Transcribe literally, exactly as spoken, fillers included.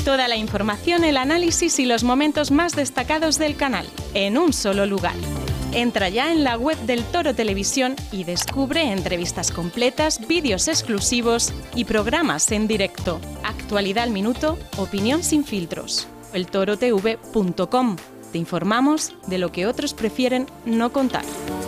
Toda la información, el análisis y los momentos más destacados del canal, en un solo lugar. Entra ya en la web del Toro Televisión y descubre entrevistas completas, vídeos exclusivos y programas en directo. Actualidad al minuto, opinión sin filtros. el toro t v punto com. Te informamos de lo que otros prefieren no contar.